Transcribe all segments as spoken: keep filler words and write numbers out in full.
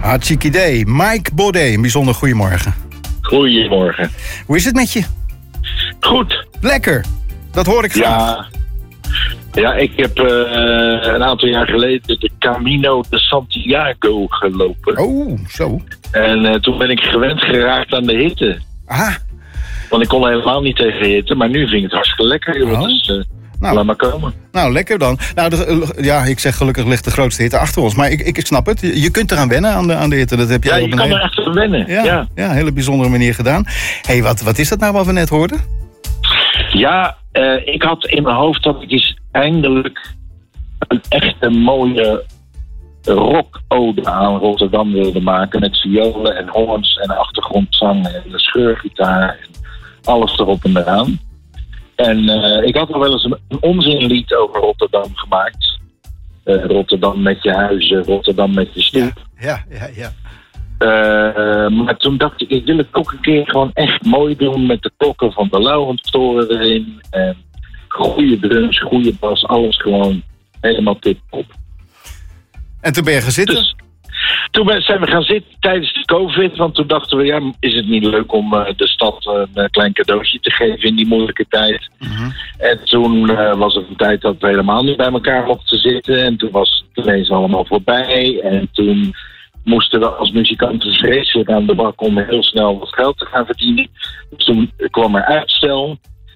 Hartstikke idee. Mike Baudet, een bijzonder goedemorgen. Goedemorgen. Hoe is het met je? Goed. Lekker. Dat hoor ik graag. Ja, ja ik heb uh, een aantal jaar geleden de Camino de Santiago gelopen. Oh, zo. En uh, toen ben ik gewend geraakt aan de hitte. Ah. Want ik kon helemaal niet tegen hitte, maar nu vind ik het hartstikke lekker. Joh. Oh. Dus uh, nou. laat maar komen. Nou, lekker dan. Nou, de, ja, ik zeg gelukkig ligt de grootste hitte achter ons. Maar ik, ik, ik snap het. Je, je kunt eraan wennen aan de, aan de hitte. Dat heb je Ja, op je een kan hele... er echt aan wennen. Ja, Ja, ja, een hele bijzondere manier gedaan. Hé, hey, wat, wat is dat nou wat we net hoorden? ja uh, ik had in mijn hoofd dat ik eens eindelijk een echte mooie rock-ode aan Rotterdam wilde maken. Met violen en horns en achtergrondzang en de scheurgitaar en alles erop en eraan. En uh, ik had al wel eens een, een onzinlied over Rotterdam gemaakt. Uh, Rotterdam met je huizen, Rotterdam met je stoep. Ja, ja, ja. ja. Uh, maar toen dacht ik, ik wil het ook een keer gewoon echt mooi doen met de klokken van de Laurentoren erin. En goede drums, goede bas, alles gewoon helemaal tip-top. En toen ben je gaan zitten? Dus, toen ben, zijn we gaan zitten tijdens de COVID, want toen dachten we, ja, is het niet leuk om uh, de stad uh, een klein cadeautje te geven in die moeilijke tijd. Mm-hmm. En toen uh, was het een tijd dat we helemaal niet bij elkaar mochten zitten en toen was het ineens allemaal voorbij. En toen moesten we als muzikanten vreselijk aan de bak om heel snel wat geld te gaan verdienen. Dus toen kwam er uitstel.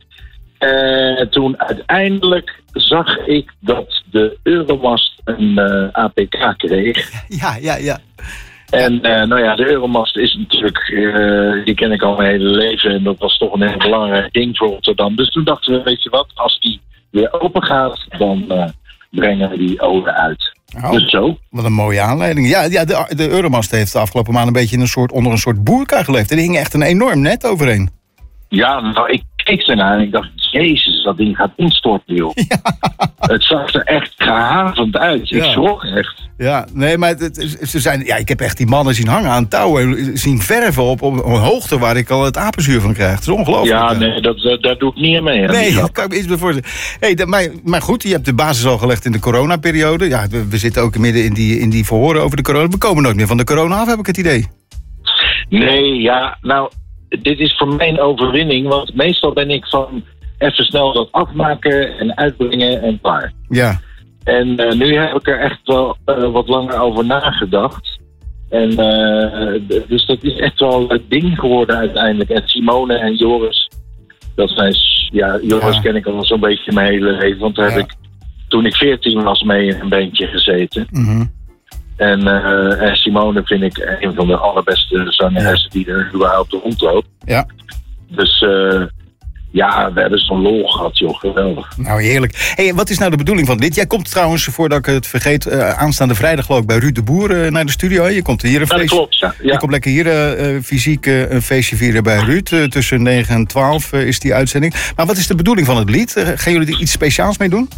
En toen uiteindelijk zag ik dat de Euromast een uh, A P K kreeg. Ja, ja, ja. En uh, nou ja, de Euromast is natuurlijk, uh, die ken ik al mijn hele leven. En dat was toch een heel belangrijk ding voor Rotterdam. Dus toen dachten we, weet je wat, als die weer open gaat, dan uh, brengen we die ode uit. Oh, dus zo. Wat een mooie aanleiding. Ja, ja de, de Euromast heeft de afgelopen maand een beetje in een soort, onder een soort boerka geleefd. En die hing echt een enorm net overheen. Ja, nou, ik keek ernaar en ik dacht, jezus, dat ding gaat instorten, joh. Ja. Het zag er echt gehavend uit. Ik ja. schrok echt. Ja, nee, maar het, ze zijn, ja, ik heb echt die mannen zien hangen aan touwen, zien verven op, op een hoogte waar ik al het apenzuur van krijg. Het is ongelooflijk. Ja, nee, dat, dat, daar doe ik niet aan mee. Nee, dat kan ik me iets bij voorstellen. Hey, dat, maar, maar goed, je hebt de basis al gelegd in de coronaperiode. Ja, we, we zitten ook midden in die, in die verhoren over de corona. We komen nooit meer van de corona af, heb ik het idee. Nee, ja, nou, dit is voor mij een overwinning, want meestal ben ik van even snel dat afmaken en uitbrengen en klaar. Ja. En uh, nu heb ik er echt wel uh, wat langer over nagedacht. En uh, dus dat is echt wel het ding geworden uiteindelijk. En Simone en Joris, dat zijn, ja, Joris ja. ken ik al zo'n beetje mijn hele leven. Want daar ja. heb ik, toen ik veertien was, mee in een bandje gezeten. Mm-hmm. En, uh, en Simone vind ik een van de allerbeste zangeressen ja. die er überhaupt rondloopt. Ja. Dus uh, ja, we hebben zo'n lol gehad, joh. Geweldig. Nou, heerlijk. Hey, wat is nou de bedoeling van dit? Jij komt trouwens, voordat ik het vergeet, uh, aanstaande vrijdag geloof ik bij Ruud de Boer uh, naar de studio. Je komt hier een ja, feestje. klopt, ja. Ja. Je komt lekker hier uh, fysiek uh, een feestje vieren bij Ruud. Uh, tussen negen en twaalf uh, is die uitzending. Maar wat is de bedoeling van het lied? Uh, gaan jullie er iets speciaals mee doen?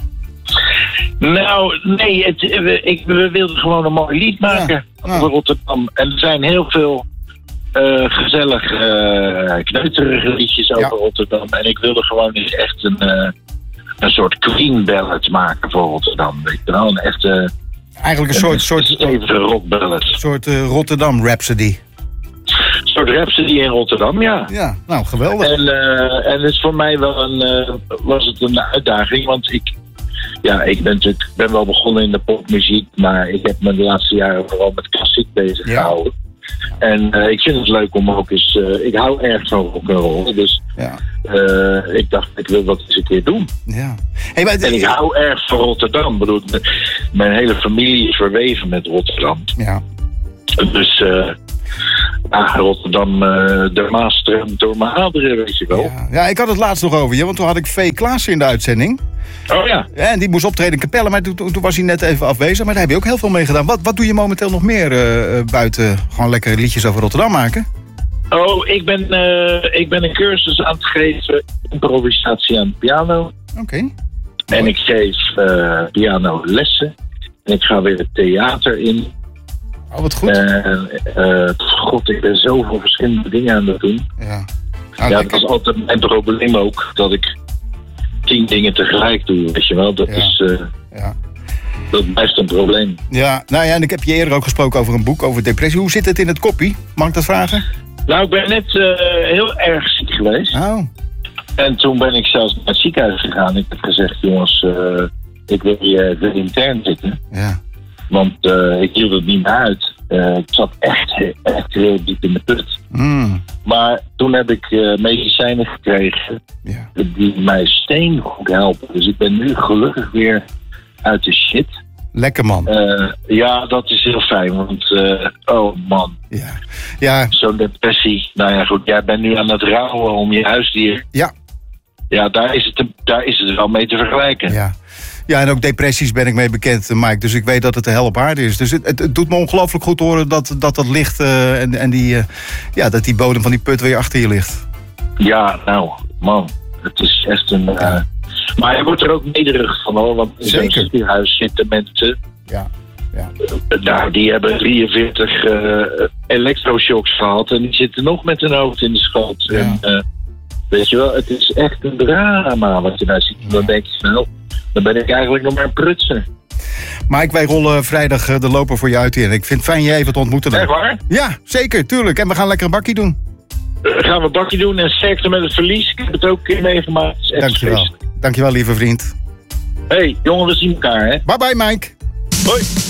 Nou, nee, het, we, ik, we wilden gewoon een mooi lied maken ja, over ja. Rotterdam. En er zijn heel veel uh, gezellige, uh, kneuterige liedjes over ja. Rotterdam. En ik wilde gewoon eens echt een, uh, een soort Queen ballad maken voor Rotterdam. Weet je wel, een echte... Eigenlijk een, een soort... stevige rock ballad. Een soort uh, Rotterdam Rhapsody. Een soort Rhapsody in Rotterdam, ja. Ja, nou, geweldig. En, uh, en het is voor mij wel een, uh, was het een uitdaging, want ik... Ja, ik ben natuurlijk ben wel begonnen in de popmuziek, maar ik heb me de laatste jaren vooral met klassiek bezig ja. gehouden. En uh, ik vind het leuk om ook eens... Uh, ik hou erg van rock'n'roll, dus ja. uh, ik dacht, ik wil dat eens een keer doen. Ja. Hey, maar... En ik hou erg van Rotterdam. Ik bedoel, mijn hele familie is verweven met Rotterdam. Ja. Dus... Uh, Ah, Rotterdam, uh, de Maas stroomt door mijn aderen, weet je wel. Ja. ja, ik had het laatst nog over je, want toen had ik V. Klaassen in de uitzending. Oh ja. ja en die moest optreden in Capelle, maar toen, toen was hij net even afwezig. Maar daar heb je ook heel veel mee gedaan. Wat, wat doe je momenteel nog meer uh, buiten gewoon lekker liedjes over Rotterdam maken? Oh, ik ben, uh, ik ben een cursus aan het geven, improvisatie aan de piano. Oké. Okay. En ik geef uh, pianolessen. En ik ga weer het theater in. Oh, wat goed. Uh, uh, God, ik ben zoveel verschillende dingen aan het doen. Ja, ah, ja dat is altijd mijn probleem ook. Dat ik tien dingen tegelijk doe, weet je wel. Dat ja. is... Uh, ja. dat blijft een probleem. Ja, nou ja, en ik heb je eerder ook gesproken over een boek over depressie. Hoe zit het in het koppie? Mag ik dat vragen? Nou, ik ben net uh, heel erg ziek geweest. Oh. En toen ben ik zelfs naar het ziekenhuis gegaan. Ik heb gezegd, jongens, uh, ik wil hier uh, intern zitten. Ja. Want uh, ik hield het niet meer uit. Uh, ik zat echt, echt heel diep in de put. Mm. Maar toen heb ik uh, medicijnen gekregen Ja. die mij steengoed helpen. Dus ik ben nu gelukkig weer uit de shit. Lekker man. Uh, ja, dat is heel fijn. Want, uh, oh man. Ja. Ja. Zo'n depressie. Nou ja, goed. Jij bent nu aan het rouwen om je huisdier. Ja. Ja, daar is het, te, daar is het wel mee te vergelijken. Ja. Ja, en ook depressies ben ik mee bekend, Mike. Dus ik weet dat het de hel op aarde is. Dus het, het, het doet me ongelooflijk goed horen dat dat, dat licht uh, en, en die, uh, ja, dat die bodem van die put weer achter je ligt. Ja, nou, man. Het is echt een... Uh, Ja. Maar je wordt er ook nederig van, hoor. Want in zo'n ziekenhuis zitten mensen... Ja. Ja. Nou, die hebben drieënveertig uh, elektroshocks gehad en die zitten nog met hun hoofd in de schoot. Ja. En, uh, weet je wel, het is echt een drama wat je daar ziet. Dan denk je, nou, dan ben ik eigenlijk nog maar een prutser. Mike, wij rollen vrijdag de loper voor je uit in. Ik vind het fijn je even te ontmoeten. Echt waar? Ja, zeker, tuurlijk. En we gaan lekker een bakkie doen. Uh, gaan we een bakkie doen en sterkte met het verlies. Ik heb het ook een keer meegemaakt. Dankjewel. Dankjewel, lieve vriend. Hé, hey, jongen, we zien elkaar, hè? Bye bye, Mike. Hoi.